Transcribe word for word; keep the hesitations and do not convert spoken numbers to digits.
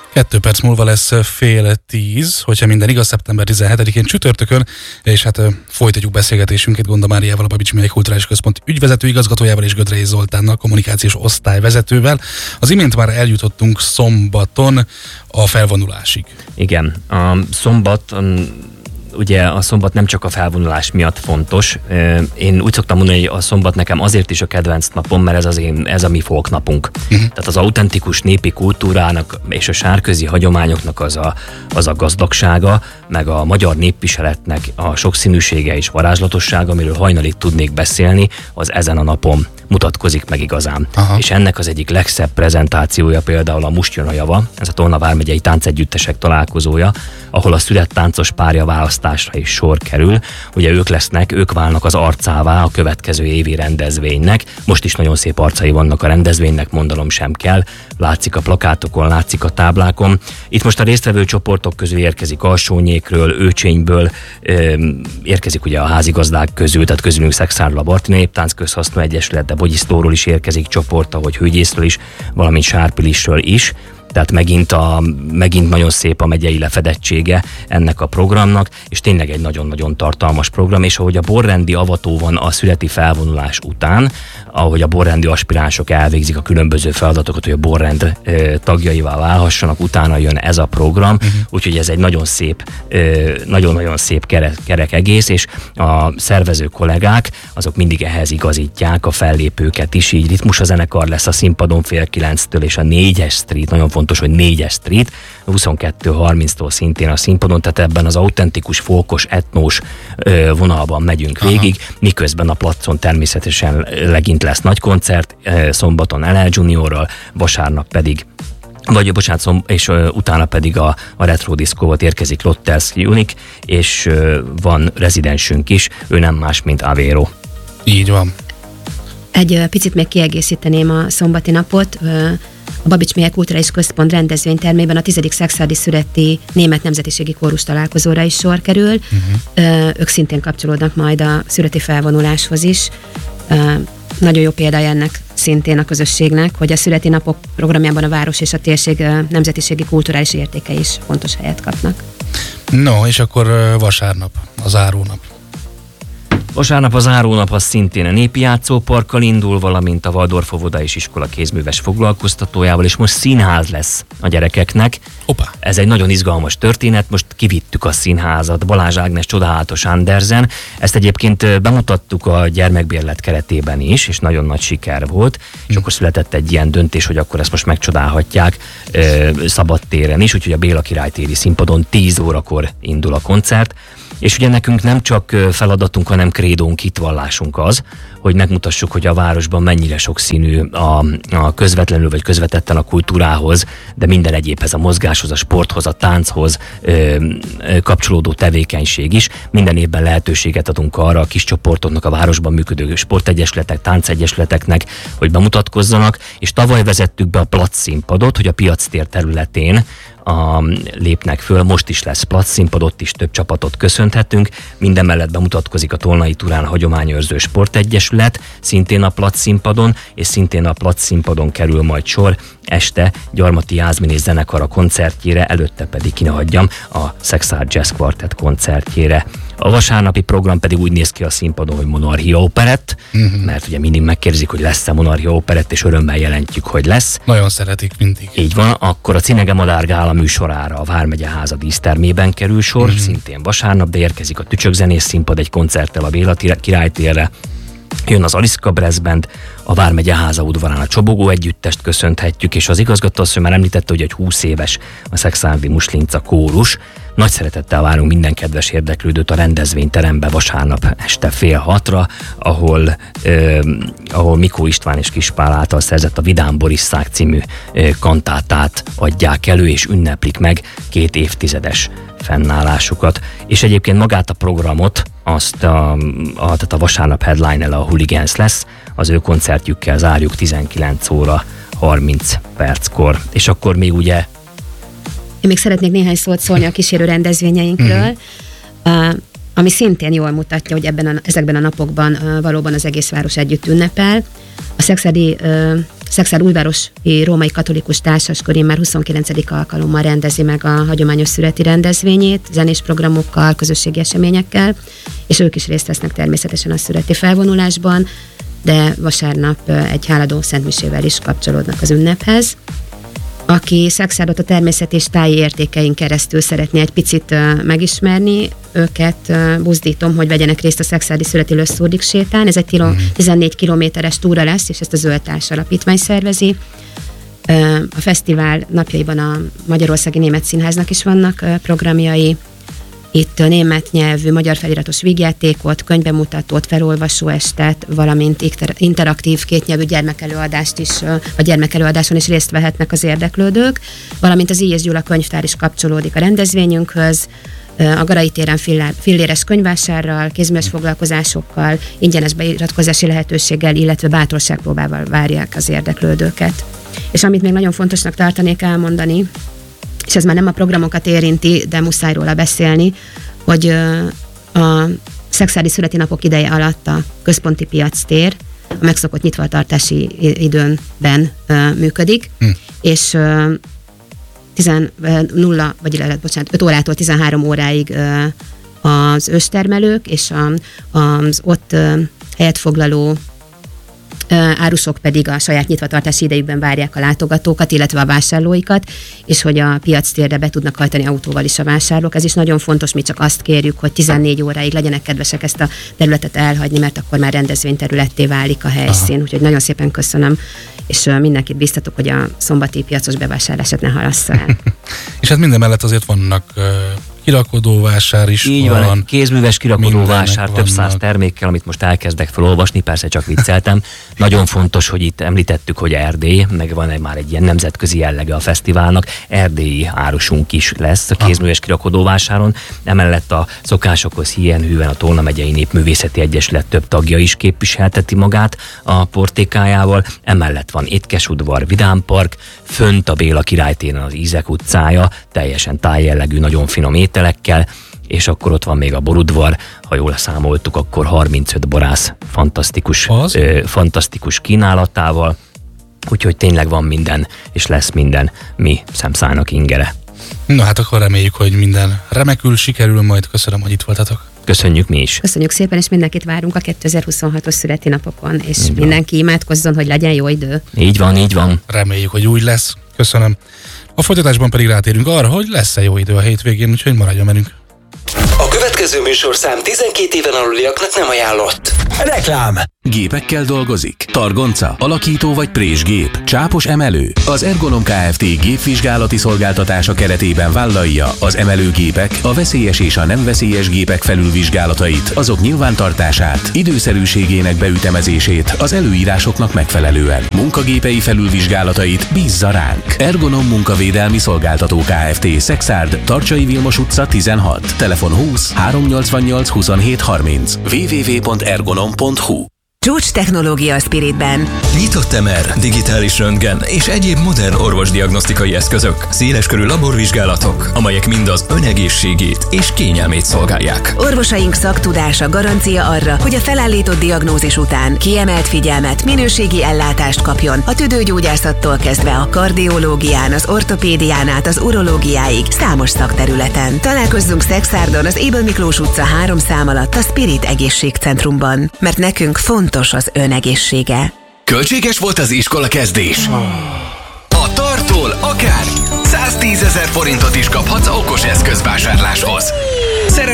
Kettő perc múlva lesz fél tíz, hogyha minden igaz, szeptember tizenhetedikén csütörtökön, és hát folytatjuk beszélgetésünket Gonda Máriával, a Babits Mihály Kulturális Központ ügyvezető igazgatójával és Gödrei Zoltánnal, kommunikációs osztályvezetővel. Az imént már eljutottunk szombaton a felvonulásig. Igen, a szombat... Ugye a szombat nem csak a felvonulás miatt fontos. Én úgy szoktam mondani, hogy a szombat nekem azért is a kedvenc napom, mert ez, az én, ez a mi folknapunk. Uh-huh. Tehát az autentikus népi kultúrának és a sárközi hagyományoknak az a, az a gazdagsága, meg a magyar népviseletnek a sokszínűsége és varázslatossága, amiről hajnalig tudnék beszélni, az ezen a napon mutatkozik meg igazán. Aha. És ennek az egyik legszebb prezentációja például a Most jön a java, ez a Tolna vármegyei táncegyüttesek találkozója, ahol a szület táncos párja választásra is sor kerül. Ugye ők lesznek, ők válnak az arcává a következő évi rendezvénynek. Most is nagyon szép arcai vannak a rendezvénynek, mondanom sem kell. Látszik a plakátokon, látszik a táblákon. Itt most a résztvevő csoportok közül érkezik Alsónyékről, Őcsényből, érkezik ugye a házigazdák közül, tehát közülünk Szexárról a Barti Néptánc Közhasznú Egyesület, de Bogyisztóról is érkezik csoport, ahogy Hőgyészről is, valamint Sárpilisről is. Tehát megint, a, megint nagyon szép a megyei lefedettsége ennek a programnak, és tényleg egy nagyon-nagyon tartalmas program, és ahogy a borrendi avató van a születi felvonulás után, ahogy a borrendi aspiránsok elvégzik a különböző feladatokat, hogy a borrend ö, tagjaivá válhassanak, utána jön ez a program, uh-huh. Úgyhogy ez egy nagyon szép, ö, nagyon-nagyon szép kerek, kerek egész, és a szervező kollégák, azok mindig ehhez igazítják a fellépőket is, így Ritmus a zenekar lesz a színpadon fél kilenctől, és a négyes street, nagyon fontos, hogy négyes street, huszonkettő harminctól szintén a színpadon, tehát ebben az autentikus, folkos, etnós ö, vonalban megyünk végig, aha. Miközben a placon természetesen legint lesz nagy koncert, ö, szombaton el el Juniorral, vasárnap pedig vagy bocsánat, szomb- és ö, utána pedig a, a Retro Disco-ot érkezik Lottels Unique, és ö, van rezidensünk is, ő nem más, mint Avero. Így van. Egy picit még kiegészíteném a szombati napot. A Babits Mihály Kulturális Központ rendezvénytermében a tizedik Szekszárdi születi német nemzetiségi kórus találkozóra is sor kerül. Uh-huh. Ők szintén kapcsolódnak majd a születi felvonuláshoz is. Nagyon jó példája ennek szintén a közösségnek, hogy a születi napok programjában a város és a térség nemzetiségi kulturális értéke is fontos helyet kapnak. No, és akkor vasárnap, a zárónap. Vasárnap a zárónap az szintén a népi játszóparkkal indul, valamint a Waldorf óvoda és iskola kézműves foglalkoztatójával, és most színház lesz a gyerekeknek. Opa. Ez egy nagyon izgalmas történet, most kivittük a színházat, Balázs Ágnes Csodálatos Andersen. Ezt egyébként bemutattuk a gyermekbérlet keretében is, és nagyon nagy siker volt, hm. és akkor született egy ilyen döntés, hogy akkor ezt most megcsodálhatják ö, szabadtéren is, úgyhogy a Béla Királytéri színpadon tíz órakor indul a koncert. És ugye nekünk nem csak feladatunk, hanem krédónk, hitvallásunk az, hogy megmutassuk, hogy a városban mennyire sokszínű a, a közvetlenül vagy közvetetten a kultúrához, de minden egyébhez, a mozgáshoz, a sporthoz, a tánchoz ö, ö, kapcsolódó tevékenység is. Minden évben lehetőséget adunk arra a kis csoportoknak, a városban működő sportegyesületek, táncegyesületeknek, hogy bemutatkozzanak, és tavaly vezettük be a Plac színpadot, hogy a Piactér területén A, lépnek föl, most is lesz Plac színpad, ott is több csapatot köszönhetünk, minden mellett bemutatkozik a Tolnai Turán Hagyományőrző Sportegyesület, szintén a Plac színpadon, és szintén a Plac színpadon kerül majd sor este Gyarmati Jászmin és zenekar a koncertjére, előtte pedig ki ne hagyjam a Szexárd Jazz Quartet koncertjére. A vasárnapi program pedig úgy néz ki a színpadon, hogy Monarchia Operett, uh-huh. mert ugye mindig megkérdezik, hogy lesz-e Monarchia Operett, és örömmel jelentjük, hogy lesz. Nagyon szeretik mindig. Így van, akkor a Cinege Madár Gála műsorára a Vármegye háza dísztermében kerül sor, uh-huh. szintén vasárnap, de érkezik a Tücsökzenész színpad egy koncerttel a Béla Királytérre. Jön az Aliszka Brass Band, a Vármegye háza udvarán a Csobogó együttest köszönhetjük, és az igazgatóasszony már említette, hogy egy húsz éves a Szexárdi Muslinca kórus. Nagy szeretettel várunk minden kedves érdeklődőt a rendezvényterembe vasárnap este fél hatra, ahol, eh, ahol Mikó István és Kispál által szerzett a Vidám Borisszák című eh, kantátát adják elő, és ünneplik meg két évtizedes fennállásukat. És egyébként magát a programot, azt a, a, tehát a vasárnap headline-el a Hooligans lesz, az ő koncertjükkel zárjuk tizenkilenc óra harminc perckor. És akkor még ugye Én még szeretnék néhány szót szólni a kísérő rendezvényeinkről, uh, ami szintén jól mutatja, hogy ebben a, ezekben a napokban uh, valóban az egész város együtt ünnepel. A Szexárdi uh, Szexárd Újvárosi Római Katolikus Társaskör már huszonkilencedik alkalommal rendezi meg a hagyományos születi rendezvényét, zenés programokkal, közösségi eseményekkel, és ők is részt vesznek természetesen a születi felvonulásban, de vasárnap egy háladó szentmisével is kapcsolódnak az ünnephez. Aki Szexárdot a természet és táji értékein keresztül szeretné egy picit uh, megismerni, őket uh, buzdítom, hogy vegyenek részt a Szexárdi Születi Lösszurdik sétán. Ez egy tilo- tizennégy kilométeres túra lesz, és ezt a Zöld Társ Alapítvány szervezi. Uh, a fesztivál napjaiban a Magyarországi Német Színháznak is vannak uh, programjai. Itt német nyelvű, magyar feliratos vígjátékot, könyvbemutatót, felolvasóestet, valamint interaktív kétnyelvű gyermekelőadást is, vagy gyermekelőadáson is részt vehetnek az érdeklődők, valamint az I. és Gyula könyvtár is kapcsolódik a rendezvényünkhöz, a Garai téren filléres könyvvásárral, kézműves foglalkozásokkal, ingyenes beiratkozási lehetőséggel, illetve bátorságpróbával várják az érdeklődőket. És amit még nagyon fontosnak tartanék elmondani, és ez már nem a programokat érinti, de muszáj róla beszélni, hogy a Szexárdi Születi Napok ideje alatt a központi piactér a megszokott nyitvatartási időnben működik, hm. és tizen, nulla, vagy bocsánat, öt órától tizenhárom óráig az őstermelők és az ott helyet foglaló árusok pedig a saját nyitvatartási idejükben várják a látogatókat, illetve a vásárlóikat, és hogy a piactérre be tudnak hajtani autóval is a vásárlók. Ez is nagyon fontos, mi csak azt kérjük, hogy tizennégy óráig legyenek kedvesek ezt a területet elhagyni, mert akkor már rendezvényterületté válik a helyszín. Aha. Úgyhogy nagyon szépen köszönöm, és mindenkit biztatok, hogy a szombati piacos bevásárlását ne halassza el. És hát minden mellett azért vannak uh, kirakodóvásár is. Így van, van kézműves kirakodóvásár, több száz termékkel, amit most elkezdek felolvasni, persze csak vicceltem. Nagyon fontos, hogy itt említettük, hogy Erdély, meg van egy, már egy ilyen nemzetközi jellege a fesztiválnak, erdélyi árusunk is lesz a kézműves kirakodóvásáron. Emellett a szokásokhoz híjenhűen a Tolna megyei Népművészeti Egyesület több tagja is képviselteti magát a portékájával. Emellett van étkesudvar, vidámpark, fönt a Béla királytéren az Ízek utcája, teljesen tájjellegű, nagyon finom ételekkel, és akkor ott van még a borudvar, ha jól számoltuk, akkor harmincöt borász fantasztikus, ö, fantasztikus kínálatával, úgyhogy tényleg van minden, és lesz minden mi szemszájnak ingere. Na hát akkor reméljük, hogy minden remekül sikerül, majd köszönöm, hogy itt voltatok. Köszönjük mi is. Köszönjük szépen, és mindenkit várunk a kétezer-huszonhatos születi napokon, és így mindenki van. Imádkozzon, hogy legyen jó idő. Így van, így van. Reméljük, hogy úgy lesz. Köszönöm. A folytatásban pedig rátérünk arra, hogy lesz-e jó idő a hétvégén, úgyhogy maradjon velünk. A következő műsorszám tizenkét éven aluliaknak nem ajánlott. Reklám! Gépekkel dolgozik? Targonca, alakító vagy présgép, csápos emelő? Az Ergonom Kft. Gépvizsgálati szolgáltatása keretében vállalja az emelőgépek, a veszélyes és a nem veszélyes gépek felülvizsgálatait, azok nyilvántartását, időszerűségének beütemezését az előírásoknak megfelelően. Munkagépei felülvizsgálatait bízza ránk. Ergonom Munkavédelmi Szolgáltató Kft. Szexárd, Tarcsai Vilmos utca tizenhat, telefon húsz háromnyolcvannyolc huszonhét harminc, double-u double-u double-u pont ergonom pont hu. Csúcs technológia a Spiritben. Nyitott em er, digitális röntgen és egyéb modern orvosdiagnosztikai eszközök, széleskörű laborvizsgálatok, amelyek mind az önegészségét és kényelmét szolgálják. Orvosaink szaktudása garancia arra, hogy a felállított diagnózis után kiemelt figyelmet, minőségi ellátást kapjon a tüdőgyógyászattól kezdve a kardiológián, az ortopédián át az urológiáig számos szakterületen. Találkozzunk Szexárdon az Ébel Miklós utca három szám alatt a Spirit Egészségcentrumban, mert nekünk fontos az önegészsége. Költséges volt az iskola kezdés? A Tartól akár száztízezer forintot is kaphatsz okos eszközvásárláshoz.